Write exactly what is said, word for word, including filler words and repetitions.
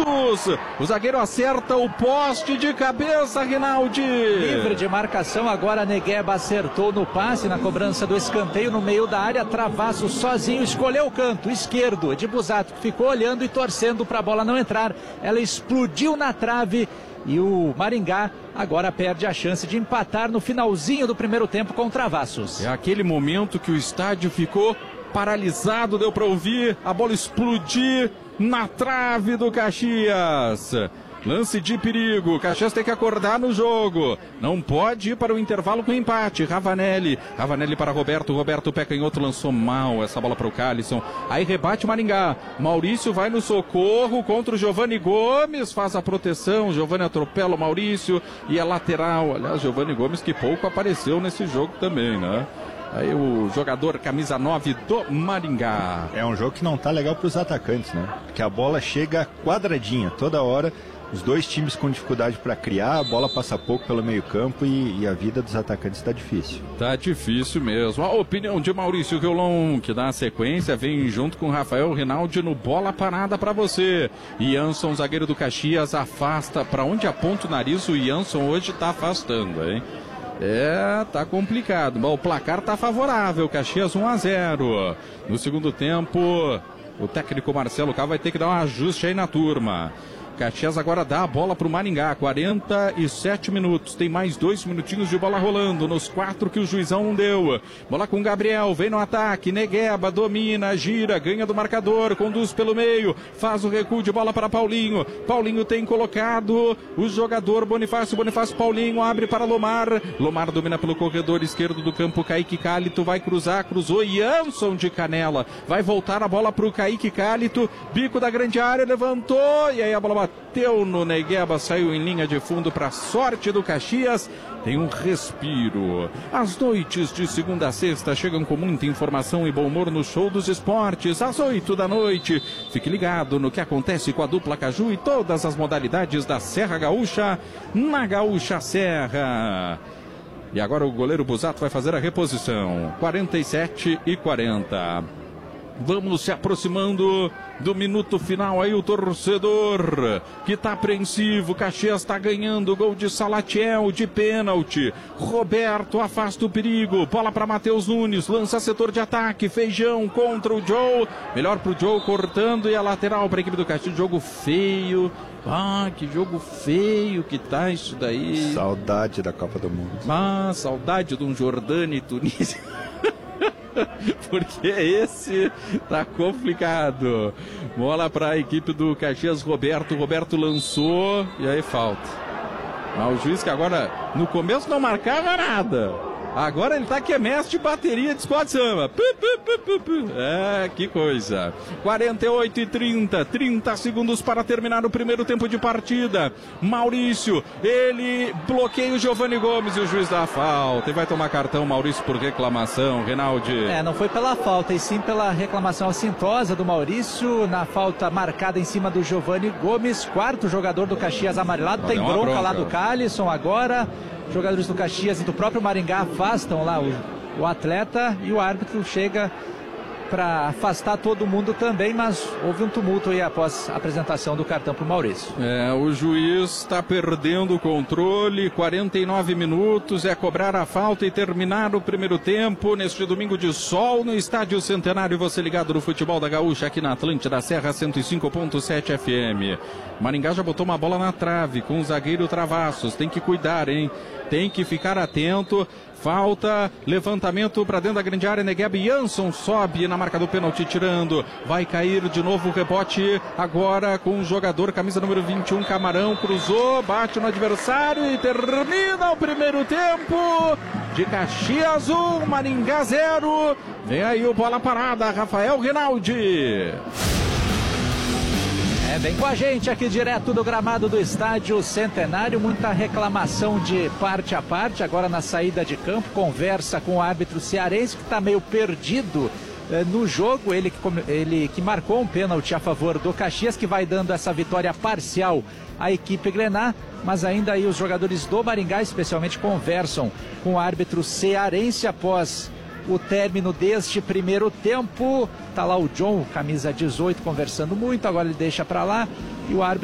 segundos. O zagueiro acerta o poste de cabeça, Rinaldi. Livre de marcação, agora Negueba acertou no passe, na cobrança do escanteio no meio da área. Travasso sozinho, escolheu o canto esquerdo de Busato, que ficou olhando e torcendo para a bola não entrar. Ela explodiu na trave e o Maringá agora perde a chance de empatar no finalzinho do primeiro tempo com Travassos. É aquele momento que o estádio ficou paralisado, deu para ouvir a bola explodir na trave do Caxias. Lance de perigo, Caxias tem que acordar no jogo, não pode ir para o intervalo com empate. Ravanelli, Ravanelli para Roberto, Roberto pé canhoto, lançou mal essa bola para o Calisson, aí rebate Maringá, Maurício vai no socorro contra o Giovani Gomes, faz a proteção, Giovani atropela o Maurício e é lateral. Aliás, Giovani Gomes que pouco apareceu nesse jogo também, né? Aí o jogador camisa nove do Maringá. É um jogo que não tá legal para os atacantes, né? Porque a bola chega quadradinha toda hora. Os dois times com dificuldade para criar, a bola passa pouco pelo meio campo e, e a vida dos atacantes está difícil. Tá difícil mesmo. A opinião de Maurício Riolon, que dá a sequência, vem junto com Rafael Rinaldi no bola parada para você. Jansson, zagueiro do Caxias, afasta. Para onde aponta o nariz, o Jansson hoje tá afastando, hein? É, tá complicado. Mas o placar tá favorável, Caxias um a zero. No segundo tempo, o técnico Marcelo Cá vai ter que dar um ajuste aí na turma. Caxias agora dá a bola para o Maringá, quarenta e sete minutos, tem mais dois minutinhos de bola rolando, nos quatro que o juizão deu. Bola com Gabriel, vem no ataque, Negueba, domina, gira, ganha do marcador, conduz pelo meio, faz o recuo de bola para Paulinho, Paulinho tem colocado o jogador Bonifácio, Bonifácio, Paulinho, abre para Lomar, Lomar domina pelo corredor esquerdo do campo, Kaique Cálito vai cruzar, cruzou, Jansson de canela, vai voltar a bola para o Kaique Cálito, bico da grande área, levantou, e aí a bola bateu no Negueba, saiu em linha de fundo para sorte do Caxias. Tem um respiro. As noites de segunda a sexta chegam com muita informação e bom humor no Show dos Esportes, às oito da noite. Fique ligado no que acontece com a dupla Caju e todas as modalidades da Serra Gaúcha, na Gaúcha Serra. E agora o goleiro Busato vai fazer a reposição. quarenta e sete e quarenta. Vamos se aproximando do minuto final aí, o torcedor que tá apreensivo, Caxias tá ganhando, gol de Salatiel de pênalti, Roberto afasta o perigo, bola para Matheus Nunes, lança setor de ataque, Feijão contra o Joe, melhor pro Joe cortando e a lateral para a equipe do Caxias, jogo feio, ah, que jogo feio que tá isso daí. Saudade da Copa do Mundo. Ah, saudade de um Jordânia e Tunísia. Porque esse tá complicado. Bola para a equipe do Caxias, Roberto. Roberto lançou e aí falta. Ah, o juiz que agora no começo não marcava nada. Agora ele tá que é mestre de bateria de escola de samba. É, que coisa. quarenta e oito e trinta, trinta segundos para terminar o primeiro tempo de partida. Maurício, ele bloqueia o Giovani Gomes e o juiz dá a falta. E vai tomar cartão Maurício por reclamação, Rinaldi. É, não foi pela falta, e sim pela reclamação assintosa do Maurício, na falta marcada em cima do Giovani Gomes, quarto jogador do Caxias amarelado. Tem bronca, bronca lá do Calisson agora. Jogadores do Caxias e do próprio Maringá afastam lá o, o atleta e o árbitro chega para afastar todo mundo também, mas houve um tumulto aí após a apresentação do cartão para o Maurício. É, o juiz está perdendo o controle, quarenta e nove minutos, é cobrar a falta e terminar o primeiro tempo neste domingo de sol no Estádio Centenário. Você ligado no futebol da Gaúcha aqui na Atlântida Serra cento e cinco ponto sete F M. Maringá já botou uma bola na trave com o zagueiro Travassos, tem que cuidar, hein? Tem que ficar atento. Falta, levantamento para dentro da grande área, Negueba e Jansson sobe na marca do pênalti, tirando, vai cair de novo o rebote, agora com o jogador, camisa número vinte e um, Camarão, cruzou, bate no adversário e termina o primeiro tempo de Caxias um, Maringá zero, vem aí o bola parada, Rafael Rinaldi. É, vem com a gente aqui direto do gramado do Estádio Centenário, muita reclamação de parte a parte, agora na saída de campo, conversa com o árbitro cearense que está meio perdido eh, no jogo, ele que, ele que marcou um pênalti a favor do Caxias, que vai dando essa vitória parcial à equipe grená, mas ainda aí os jogadores do Maringá especialmente conversam com o árbitro cearense após o término deste primeiro tempo. Tá lá o John, camisa dezoito, conversando muito, agora ele deixa para lá e o árbitro